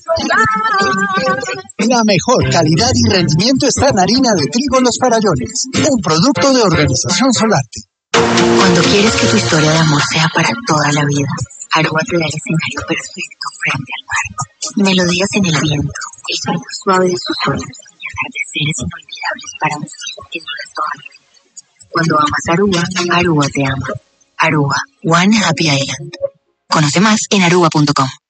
La mejor calidad y rendimiento está en harina de trigo Los Farallones, un producto de Organización Solarte. Cuando quieres que tu historia de amor sea para toda la vida, Aruba te da el escenario perfecto frente al mar. Melodías en el viento, el sonido suave de sus olas y atardeceres inolvidables para un cielo que dura toda la vida. Cuando amas Aruba, Aruba te ama. Aruba, One Happy Island. Conoce más en aruba.com.